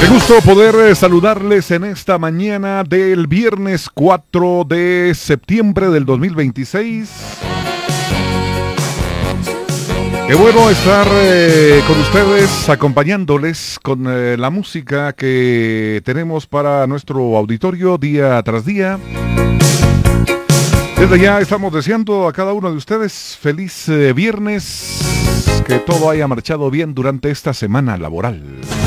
Qué gusto poder saludarles en esta mañana del viernes 4 de septiembre del 2026. Qué bueno estar con ustedes, acompañándoles con la música que tenemos para nuestro auditorio día tras día. Desde ya estamos deseando a cada uno de ustedes feliz viernes, que todo haya marchado bien durante esta semana laboral.